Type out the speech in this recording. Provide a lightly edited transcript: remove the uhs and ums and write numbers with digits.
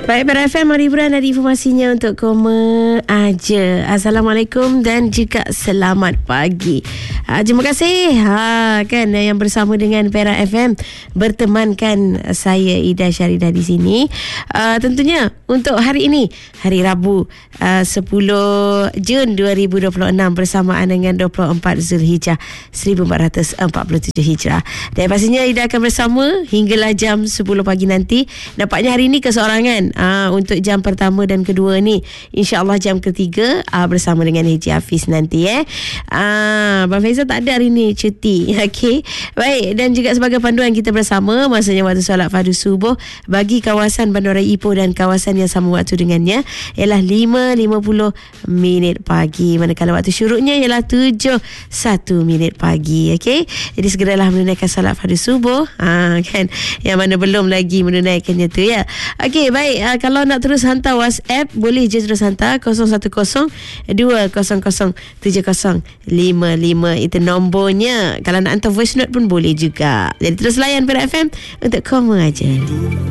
Baik, Para FM, mari hiburan ada informasinya untuk Koma Aja. Assalamualaikum dan juga selamat pagi. Terima kasih kan yang bersama dengan Para FM bertemankan saya Ida Syaridah di sini. Tentunya untuk hari ini, hari Rabu 10 Jun 2026 bersamaan dengan 24 Zulhijjah 1447 Hijrah. Dan pastinya Ida akan bersama hinggalah jam 10 pagi nanti. Nampaknya hari ini keseorangan untuk jam pertama dan kedua ni. InsyaAllah jam ketiga bersama dengan Haji Hafiz nanti Abang Faizal tak ada hari ni, cuti. Okey. Baik, dan juga sebagai panduan kita bersama masanya waktu solat fardu subuh bagi kawasan Bandar Raya Ipoh dan kawasan yang sama waktu dengannya ialah 5.50 minit pagi, manakala waktu syuruknya ialah 7.1 minit pagi. Okey. Jadi segeralah menunaikan solat fardu subuh kan, yang mana belum lagi menunaikannya tu ya. Okey, baik. Kalau nak terus hantar WhatsApp, boleh je terus hantar 010-200-7055. Itu nombornya. Kalau nak hantar voice note pun boleh juga. Jadi terus layan Para FM untuk Koma Aja.